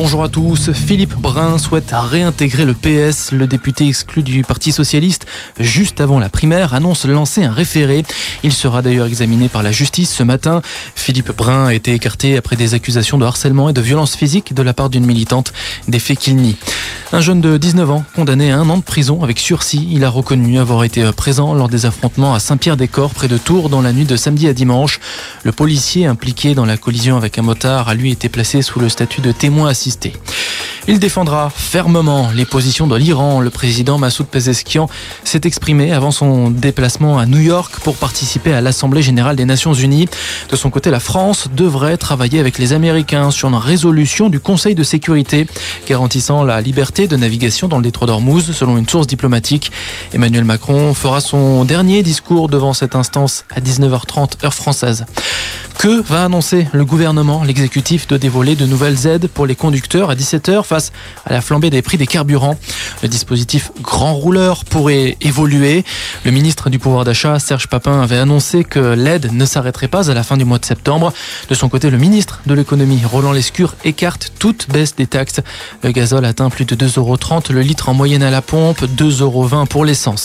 Bonjour à tous. Philippe Brun souhaite réintégrer le PS. Le député exclu du Parti Socialiste, juste avant la primaire, annonce lancer un référé. Il sera d'ailleurs examiné par la justice ce matin. Philippe Brun a été écarté après des accusations de harcèlement et de violence physique de la part d'une militante, des faits qu'il nie. Un jeune de 19 ans, condamné à 1 an de prison avec sursis. Il a reconnu avoir été présent lors des affrontements à Saint-Pierre-des-Corps, près de Tours, dans la nuit de samedi à dimanche. Le policier impliqué dans la collision avec un motard a lui été placé sous le statut de témoin assisté. Il défendra fermement les positions de l'Iran. Le président Massoud Pezeshkian s'est exprimé avant son déplacement à New York pour participer à l'Assemblée générale des Nations Unies. De son côté, la France devrait travailler avec les Américains sur une résolution du Conseil de sécurité garantissant la liberté de navigation dans le détroit d'Ormuz, selon une source diplomatique. Emmanuel Macron fera son dernier discours devant cette instance à 19h30 heure française. Que va annoncer le gouvernement? L'exécutif doit dévoiler de nouvelles aides pour les conducteurs à 17h face à la flambée des prix des carburants. Le dispositif grand rouleur pourrait évoluer. Le ministre du pouvoir d'achat, Serge Papin, avait annoncé que l'aide ne s'arrêterait pas à la fin du mois de septembre. De son côté, le ministre de l'économie, Roland Lescure, écarte toute baisse des taxes. Le gazole atteint plus de 2,30 € le litre en moyenne à la pompe, 2,20 € pour l'essence.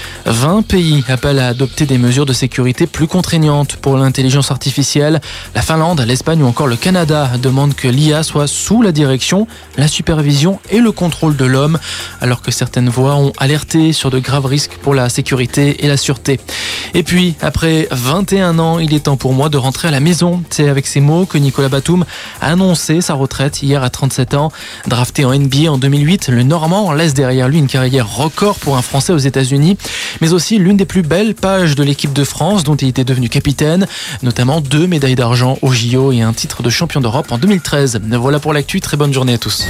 20 pays appellent à adopter des mesures de sécurité plus contraignantes pour l'intelligence artificielle. La Finlande, l'Espagne ou encore le Canada demandent que l'IA soit sous la direction, la supervision et le contrôle de l'homme, alors que certaines voix ont alerté sur de graves risques pour la sécurité et la sûreté. Et puis, après 21 ans, il est temps pour moi de rentrer à la maison. C'est avec ces mots que Nicolas Batum a annoncé sa retraite hier à 37 ans. Drafté en NBA en 2008, le Normand laisse derrière lui une carrière record pour un Français aux États-Unis, mais aussi l'une des plus belles pages de l'équipe de France dont il était devenu capitaine, notamment 2 médailles d'argent au JO et un titre de champion d'Europe en 2013. Voilà pour l'actu, très bonne journée à tous.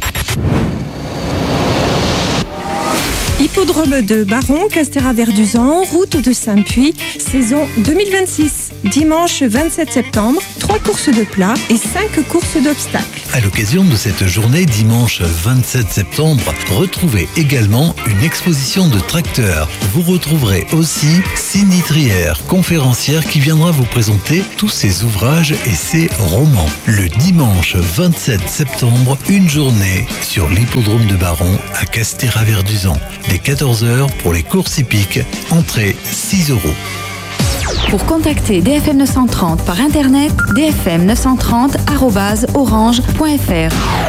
Hippodrome de Baron, Castéra-Verduzan, route de Saint-Puy, saison 2026. Dimanche 27 septembre, 3 courses de plat et 5 courses d'obstacles. À l'occasion de cette journée, dimanche 27 septembre, retrouvez également une exposition de tracteurs. Vous retrouverez aussi Cindy Trière, conférencière qui viendra vous présenter tous ses ouvrages et ses romans. Le dimanche 27 septembre, une journée sur l'hippodrome de Baron à Castéra-Verduzan. Dès 14h pour les courses hippiques, entrée 6 €. Pour contacter DFM 930 par internet, dfm930@orange.fr.